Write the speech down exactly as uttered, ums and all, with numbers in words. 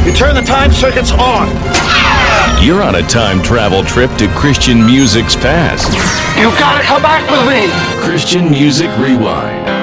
You turn the time circuits on. You're on a time travel trip to Christian music's past. You gotta come back with me. Christian Music Rewind.